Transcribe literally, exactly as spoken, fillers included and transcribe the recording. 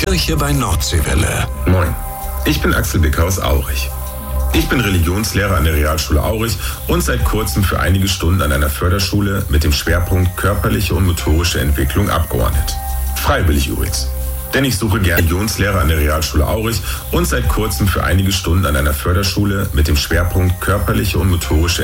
Kirche bei Nordseewelle. Moin, ich bin Axel Bicker aus Aurich. Ich bin Religionslehrer an der Realschule Aurich und seit kurzem für einige Stunden an einer Förderschule mit dem Schwerpunkt körperliche und motorische Entwicklung abgeordnet. Freiwillig übrigens. Denn ich suche gerne Religionslehrer an der Realschule Aurich und seit kurzem für einige Stunden an einer Förderschule mit dem Schwerpunkt körperliche und motorische